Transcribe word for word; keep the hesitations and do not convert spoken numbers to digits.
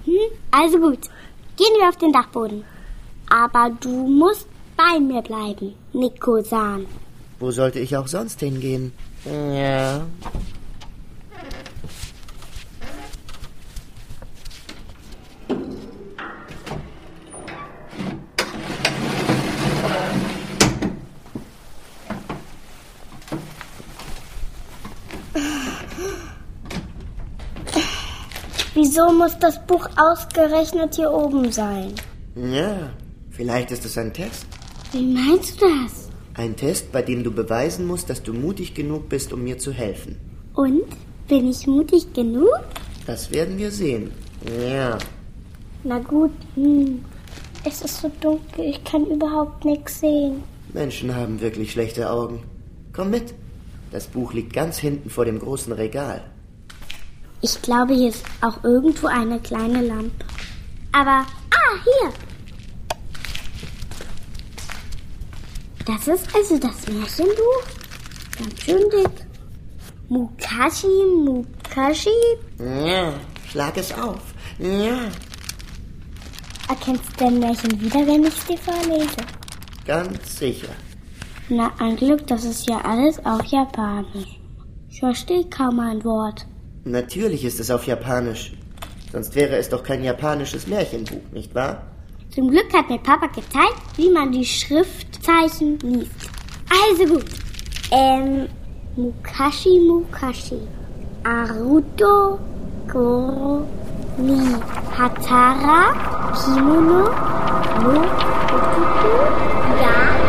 Hm? Also gut, gehen wir auf den Dachboden. Aber du musst bei mir bleiben, Nico-san. Wo sollte ich auch sonst hingehen? Ja. Wieso muss das Buch ausgerechnet hier oben sein? Ja, vielleicht ist es ein Test. Wie meinst du das? Ein Test, bei dem du beweisen musst, dass du mutig genug bist, um mir zu helfen. Und? Bin ich mutig genug? Das werden wir sehen. Ja. Na gut, hm. Es ist so dunkel, ich kann überhaupt nichts sehen. Menschen haben wirklich schlechte Augen. Komm mit. Das Buch liegt ganz hinten vor dem großen Regal. Ich glaube, hier ist auch irgendwo eine kleine Lampe. Aber, ah, hier. Das ist also das Märchenbuch. Ganz schön dick. Mukashi, Mukashi. Ja, schlag es auf. Ja. Erkennst du dein Märchen wieder, wenn ich es dir vorlese? Ganz sicher. Na, ein Glück, das ist ja alles auf Japanisch. Ich verstehe kaum ein Wort. Natürlich ist es auf Japanisch. Sonst wäre es doch kein japanisches Märchenbuch, nicht wahr? Zum Glück hat mir Papa gezeigt, wie man die Schriftzeichen liest. Also gut. Ähm, Mukashi, Mukashi. Aruto, Goro, ni Hatara, Kimono, no Otuku, ya